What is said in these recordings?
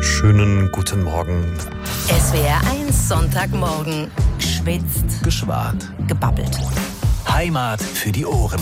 Schönen guten Morgen. SWR1 Sonntagmorgen. Geschwitzt. Geschwart. Gebabbelt. Heimat für die Ohren.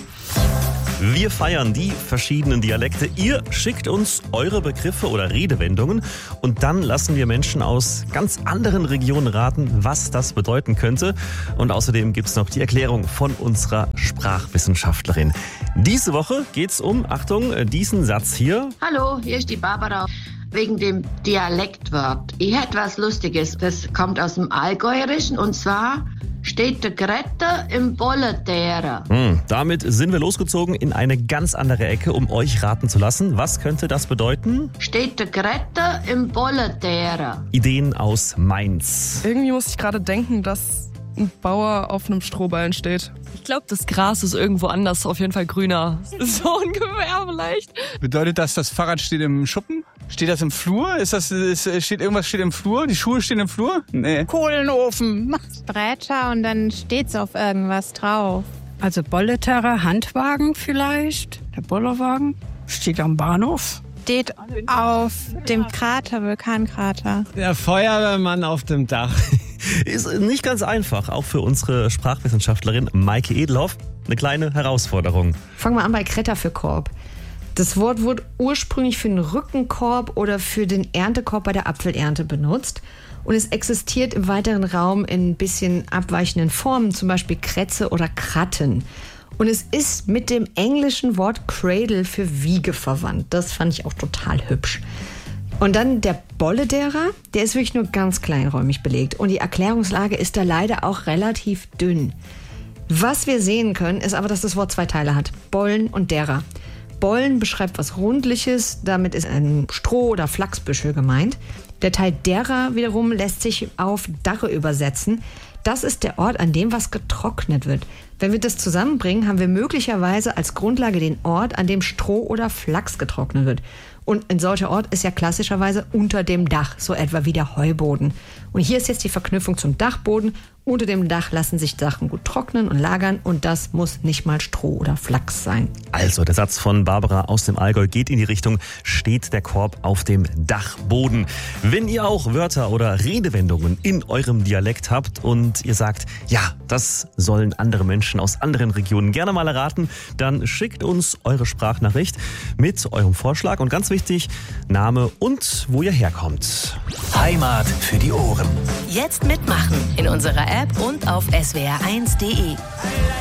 Wir feiern die verschiedenen Dialekte. Ihr schickt uns eure Begriffe oder Redewendungen und dann lassen wir Menschen aus ganz anderen Regionen raten, was das bedeuten könnte. Und außerdem gibt es noch die Erklärung von unserer Sprachwissenschaftlerin. Diese Woche geht es um, Achtung, diesen Satz hier. Hallo, hier ist die Barbara. Wegen dem Dialektwort. Ich hätte was Lustiges. Das kommt aus dem Allgäuerischen und zwar steht der Gretter im Bolletäre. Damit sind wir losgezogen in eine ganz andere Ecke, um euch raten zu lassen. Was könnte das bedeuten? Steht der Gretter im Bolletäre. Ideen aus Mainz. Irgendwie muss ich gerade denken, dass ein Bauer auf einem Strohballen steht. Ich glaube, das Gras ist irgendwo anders, auf jeden Fall grüner. So ungefähr vielleicht. Bedeutet das, das Fahrrad steht im Schuppen? Steht das im Flur? Irgendwas steht im Flur? Die Schuhe stehen im Flur? Nee. Kohlenofen. Bretter und dann steht's auf irgendwas drauf. Also Bolletäre, Handwagen vielleicht. Der Bollerwagen steht am Bahnhof. Steht auf dem Krater, Vulkankrater. Der Feuerwehrmann auf dem Dach. Ist nicht ganz einfach, auch für unsere Sprachwissenschaftlerin Maike Edelhoff. Eine kleine Herausforderung. Fangen wir an bei Kretter für Korb. Das Wort wurde ursprünglich für den Rückenkorb oder für den Erntekorb bei der Apfelernte benutzt. Und es existiert im weiteren Raum in ein bisschen abweichenden Formen, zum Beispiel Krätze oder Kratten. Und es ist mit dem englischen Wort Cradle für Wiege verwandt. Das fand ich auch total hübsch. Und dann der Bolletäre, der ist wirklich nur ganz kleinräumig belegt. Und die Erklärungslage ist da leider auch relativ dünn. Was wir sehen können, ist aber, dass das Wort zwei Teile hat. Bollen und derer. Bollen beschreibt was Rundliches, damit ist ein Stroh- oder Flachsbüschel gemeint. Der Teil derer wiederum lässt sich auf Darre übersetzen. Das ist der Ort, an dem was getrocknet wird. Wenn wir das zusammenbringen, haben wir möglicherweise als Grundlage den Ort, an dem Stroh oder Flachs getrocknet wird. Und ein solcher Ort ist ja klassischerweise unter dem Dach, so etwa wie der Heuboden. Und hier ist jetzt die Verknüpfung zum Dachboden. Unter dem Dach lassen sich Sachen gut trocknen und lagern und das muss nicht mal Stroh oder Flachs sein. Also der Satz von Barbara aus dem Allgäu geht in die Richtung, steht der Korb auf dem Dachboden. Wenn ihr auch Wörter oder Redewendungen in eurem Dialekt habt und ihr sagt, ja, das sollen andere Menschen aus anderen Regionen gerne mal erraten, dann schickt uns eure Sprachnachricht mit eurem Vorschlag und ganz wichtig, Name und wo ihr herkommt. Heimat für die Ohren. Jetzt mitmachen in unserer App und auf swr1.de.